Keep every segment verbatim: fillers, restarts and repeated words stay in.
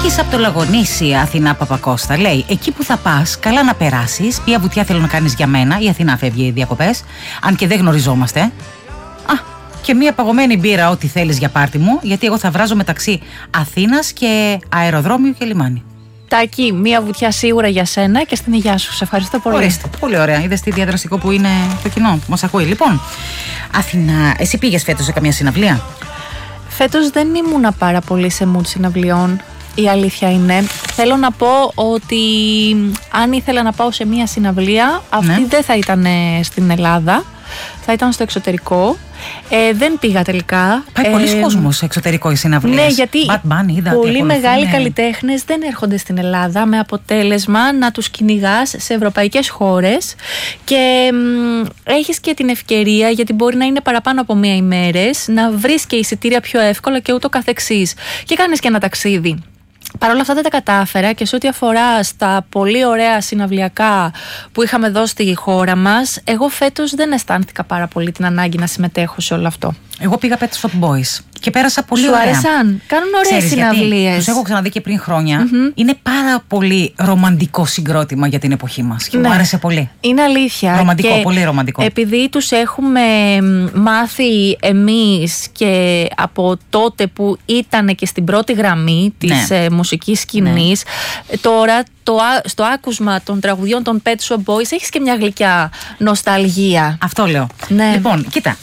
Τάκης από το Λαγονήσι, Αθηνά Παπακώστα, λέει: εκεί που θα πας, καλά να περάσεις. Ποια βουτιά θέλω να κάνεις για μένα? Η Αθηνά φεύγει διακοπές, αν και δεν γνωριζόμαστε. Α, και μία παγωμένη μπύρα, ό,τι θέλεις για πάρτι μου, γιατί εγώ θα βράζω μεταξύ Αθήνας και αεροδρόμιο και λιμάνι. Τάκη, μία βουτιά σίγουρα για σένα και στην υγειά σου. Σε ευχαριστώ πολύ. Ορίστε, πολύ ωραία. Είδες τι διαδραστικό που είναι το κοινό που μας ακούει. Λοιπόν, Αθηνά, εσύ πήγες φέτος σε καμία συναυλία? Φέτος δεν ήμουνα πάρα πολύ σε mood συναυλιών. Η αλήθεια είναι. Θέλω να πω ότι αν ήθελα να πάω σε μία συναυλία, αυτή ναι. δεν θα ήταν στην Ελλάδα, θα ήταν στο εξωτερικό. Ε, δεν πήγα τελικά. Πάει ε, πολλοί κόσμος σε εξωτερικό οι συναυλίες. Ναι, γιατί Bad Bunny, είδα, πολλοί μεγάλοι καλλιτέχνες δεν έρχονται στην Ελλάδα, με αποτέλεσμα να τους κυνηγάς σε ευρωπαϊκές χώρες και μ, έχεις και την ευκαιρία, γιατί μπορεί να είναι παραπάνω από μία ημέρες, να βρεις και εισιτήρια πιο εύκολα και ούτω καθεξής. Και κάνεις και ένα ταξίδι. Παρ' όλα αυτά δεν τα κατάφερα και σε ό,τι αφορά στα πολύ ωραία συναυλιακά που είχαμε εδώ στη χώρα μας, εγώ φέτος δεν αισθάνθηκα πάρα πολύ την ανάγκη να συμμετέχω σε όλο αυτό. Εγώ πήγα Pet Shop Boys και πέρασα πολύ Σου ωραία. Σου άρεσαν? Κάνουν ωραίες συναυλίες. Τους έχω ξαναδεί και πριν χρόνια. Mm-hmm. Είναι πάρα πολύ ρομαντικό συγκρότημα για την εποχή μας και ναι. μου άρεσε πολύ. Είναι αλήθεια. Ρομαντικό, και πολύ ρομαντικό. Επειδή τους έχουμε μάθει εμείς και από τότε που ήταν και στην πρώτη γραμμή της ναι. μουσικής σκηνής, ναι. τώρα το, στο άκουσμα των τραγουδιών των Pet Shop Boys έχεις και μια γλυκιά νοσταλγία. Αυτό λέω. Ναι. Λοιπόν, κοίτα.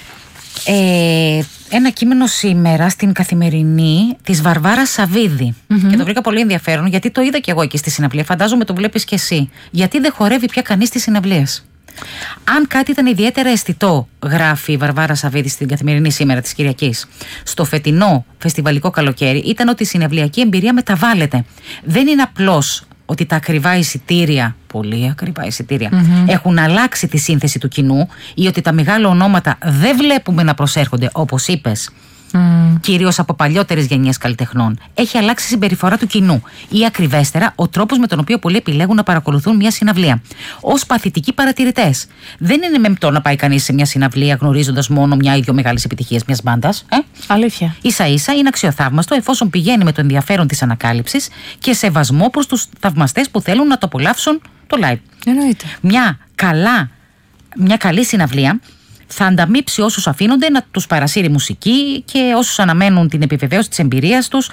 Ε, ένα κείμενο σήμερα στην Καθημερινή της Βαρβάρας Σαββίδη. Mm-hmm. Και το βρήκα πολύ ενδιαφέρον, γιατί το είδα και εγώ εκεί στη συναυλία. Φαντάζομαι το βλέπεις και εσύ. Γιατί δεν χορεύει πια κανείς στις συναυλίες? Αν κάτι ήταν ιδιαίτερα αισθητό, γράφει η Βαρβάρα Σαββίδη στην Καθημερινή σήμερα της Κυριακής, στο φετινό φεστιβαλικό καλοκαίρι, ήταν ότι η συναυλιακή εμπειρία μεταβάλλεται. Δεν είναι απλώς ότι τα ακριβά εισιτήρια, πολύ ακριβά εισιτήρια, mm-hmm. έχουν αλλάξει τη σύνθεση του κοινού, ή ότι τα μεγάλα ονόματα δεν βλέπουμε να προσέρχονται, όπως είπες, mm. κυρίως από παλιότερες γενιές καλλιτεχνών. Έχει αλλάξει η συμπεριφορά του κοινού, ή ακριβέστερα ο τρόπος με τον οποίο πολλοί επιλέγουν να παρακολουθούν μια συναυλία. Ως παθητικοί παρατηρητές. Δεν είναι μεμπτό να πάει κανείς σε μια συναυλία γνωρίζοντας μόνο μια ή δύο μεγάλες επιτυχίες μιας μπάντας. Ε? Αλήθεια. Ίσα-ίσα είναι αξιοθαύμαστο εφόσον πηγαίνει με το ενδιαφέρον της ανακάλυψης και σεβασμό προς τους θαυμαστές που θέλουν να το απολαύσουν το live. Εννοείται. Μια, καλά, μια καλή συναυλία θα ανταμείψει όσους αφήνονται να τους παρασύρει μουσική και όσους αναμένουν την επιβεβαίωση της εμπειρίας τους